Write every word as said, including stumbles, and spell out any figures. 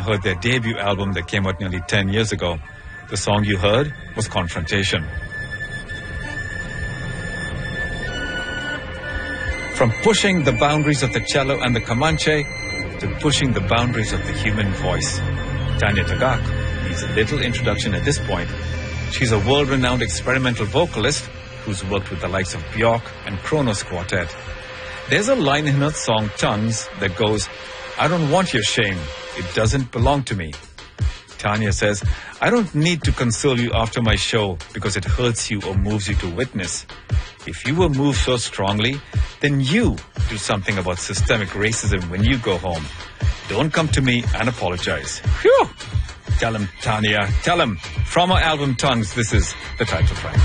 heard their debut album that came out nearly ten years ago. The song you heard was Confrontation. From pushing the boundaries of the cello and the Comanche to pushing the boundaries of the human voice, Tanya Tagaq needs a little introduction at this point. She's a world-renowned experimental vocalist who's worked with the likes of Bjork and Kronos Quartet. There's a line in her song Tongues that goes, "I don't want your shame. It doesn't belong to me." Tanya says, "I don't need to console you after my show because it hurts you or moves you to witness. If you were moved so strongly, then you do something about systemic racism when you go home. Don't come to me and apologize." Phew! Tell him, Tanya. Tell him. From our album Tongues, this is the title track.